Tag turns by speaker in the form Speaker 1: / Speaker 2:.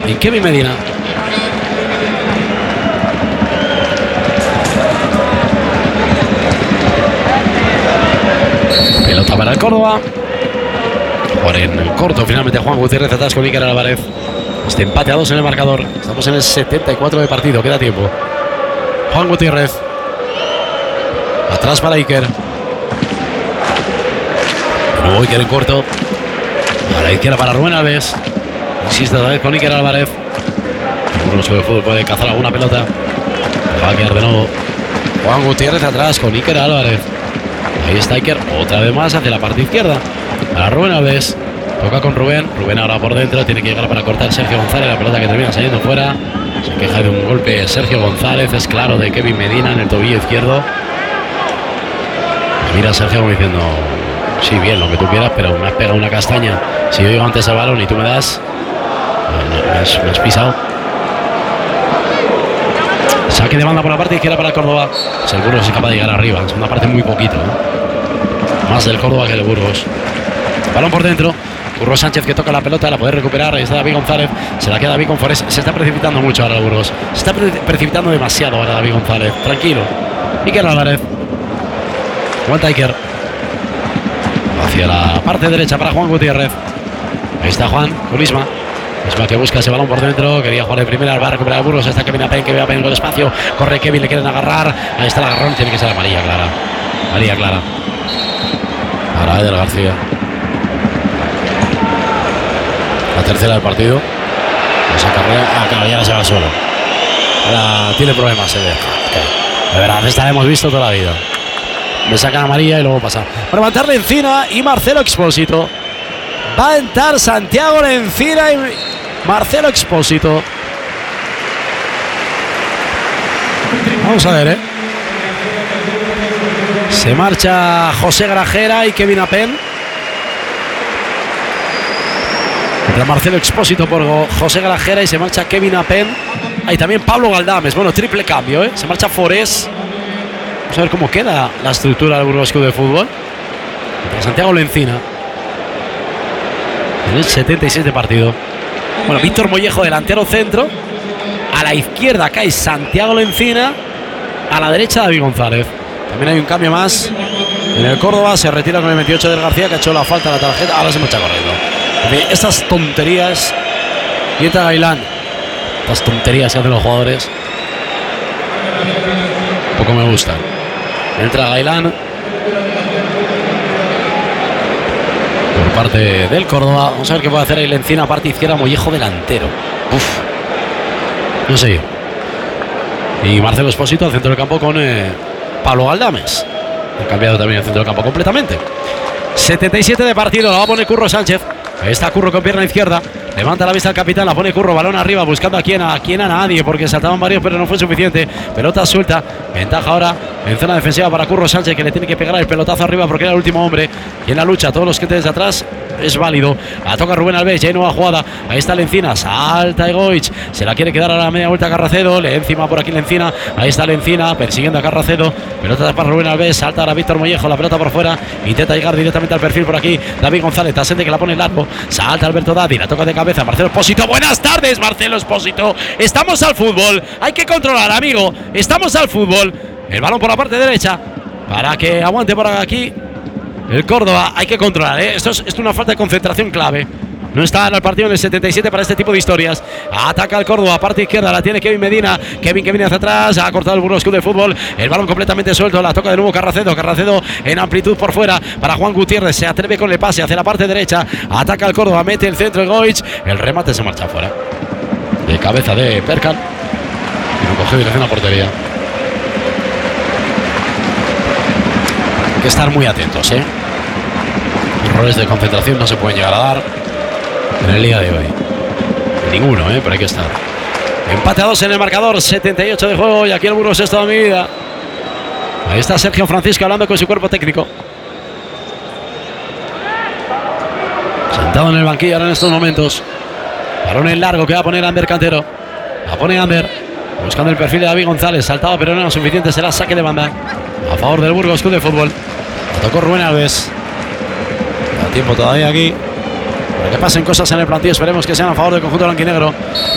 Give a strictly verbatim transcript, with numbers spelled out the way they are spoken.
Speaker 1: y Kevin Medina. Pelota para el Córdoba. Por en el corto, finalmente Juan Gutiérrez atrás con Iker Álvarez. Este empate a dos en el marcador. Estamos en el setenta y cuatro de partido, queda tiempo. Juan Gutiérrez. Atrás para Iker. De nuevo Iker en corto. A la izquierda para Rubén Alves. Insiste otra vez con Iker Álvarez. Uno sobre el fútbol puede cazar alguna pelota. Va a quedar de nuevo Juan Gutiérrez atrás con Iker Álvarez. Ahí está Iker otra vez más hacia la parte izquierda. Para Rubén Alves. Toca con Rubén. Rubén ahora por dentro. Tiene que llegar para cortar Sergio González. La pelota que termina saliendo fuera. Se queja de un golpe Sergio González. Es claro de Kevin Medina en el tobillo izquierdo. Mira Sergio como diciendo: sí, bien, lo que tú quieras, pero me has pegado una castaña. Si yo llego antes al balón y tú me das, me has, me has pisado. Saque de banda por la parte izquierda para el Córdoba. Si el Burgos es capaz de llegar arriba. Es una parte muy poquito, ¿eh? Más del Córdoba que del Burgos. Balón por dentro. Curro Sánchez que toca la pelota, la puede recuperar. Ahí está David González. Se la queda David González. Se está precipitando mucho ahora el Burgos. Se está pre precipitando demasiado ahora David González. Tranquilo. Iker Álvarez. Aguanta Iker. Hacia la parte derecha para Juan Gutiérrez. Ahí está Juan con Isma. Isma que busca ese balón por dentro. Quería jugar de primera. Va a recuperar el Burgos. Está Kevin Apen. Kevin Apen con espacio. Corre Kevin. Le quieren agarrar. Ahí está el agarrón. Tiene que ser amarilla clara. Amarilla clara. Para Eder García. La tercera del partido. Esa carrera. Ah, claro, ya se va solo. Ahora tiene problemas. Se ve. De verdad, esta la hemos visto toda la vida. Me sacan amarilla y luego pasa. Para levantarle Encina y Marcelo Expósito. Va a entrar Santiago Encina y Marcelo Expósito. Vamos a ver, ¿eh? Se marcha José Grajera y Kevin Apen. Entra Marcelo Expósito por José Grajera y se marcha Kevin Apen. Ahí también Pablo Galdames. Bueno, triple cambio, ¿eh? Se marcha Forés. Vamos a ver cómo queda la estructura del Burgos Club de Fútbol. Entre Santiago Lencina. En el setenta y seis de partido. Bueno, Víctor Mollejo, delantero centro. A la izquierda cae Santiago Lencina. A la derecha David González. También hay un cambio más en el Córdoba. Se retira con el veintiocho del García, que ha hecho la falta a la tarjeta. Ahora se marcha corriendo. En fin, estas tonterías. Y entra Gailán. Estas tonterías que hacen los jugadores. Poco me gustan. Entra Gailán. Por parte del Córdoba. Vamos a ver qué puede hacer ahí Lencina. Parte izquierda, Mollejo delantero. Uf. No sé. Y Marcelo Expósito al centro del campo con eh, Pablo Galdames. Ha cambiado también el centro del campo completamente. setenta y siete de partido. La va a poner Curro Sánchez. Ahí está Curro con pierna izquierda. Levanta la vista al capitán, la pone Curro, balón arriba, buscando a quién, a quién, a nadie, porque saltaban varios, pero no fue suficiente. Pelota suelta, ventaja ahora en zona defensiva para Curro Sánchez, que le tiene que pegar el pelotazo arriba porque era el último hombre. Y en la lucha, todos los que desde atrás es válido. La toca Rubén Alves, ya hay nueva jugada. Ahí está Lencina, salta Egoich, se la quiere quedar a la media vuelta a Carracedo. Le encima por aquí Lencina, ahí está Lencina, persiguiendo a Carracedo. Pelota para Rubén Alves, salta ahora Víctor Mollejo, la pelota por fuera, intenta llegar directamente al perfil por aquí. David González, Tasente que la pone largo, salta Alberto Dadi, la toca de cabeza, Marcelo Expósito. Buenas tardes, Marcelo Expósito. Estamos al fútbol, hay que controlar, amigo. Estamos al fútbol. El balón por la parte derecha para que aguante por aquí el Córdoba. Hay que controlar, ¿eh? Esto es, esto es una falta de concentración clave. No está en el partido en el setenta y siete para este tipo de historias. Ataca el Córdoba, parte izquierda, la tiene Kevin Medina. Kevin que viene hacia atrás, ha cortado el Burgos Club de Fútbol. El balón completamente suelto, la toca de nuevo Carracedo. Carracedo en amplitud por fuera para Juan Gutiérrez. Se atreve con el pase hacia la parte derecha. Ataca el Córdoba, mete el centro de Goich. El remate se marcha afuera. De cabeza de Perkan. Y lo coge dirección a la portería. Hay que estar muy atentos, ¿eh? Errores de concentración no se pueden llegar a dar en el día de hoy. Ninguno, ¿eh? Pero hay que estar. Empate a dos en el marcador, setenta y ocho de juego y aquí el Burgos es toda mi vida. Ahí está Sergio Francisco hablando con su cuerpo técnico. Sentado en el banquillo ahora en estos momentos. Balón en largo que va a poner Ander Cantero. La pone Ander. Buscando el perfil de David González. Saltado pero no lo suficiente. Será saque de banda a favor del Burgos Club de Fútbol. La tocó Rubén Alves. Da tiempo todavía aquí para que pasen cosas en el plantillo. Esperemos que sean a favor del conjunto blanquinegro.